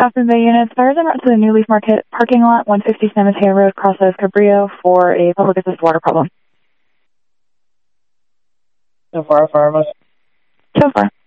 Gotham Bay units, fires en route to the New Leaf Market parking lot, 157 Mateo Road, Crossroads, Cabrillo, for a public assist water problem. So far, fire much. So far.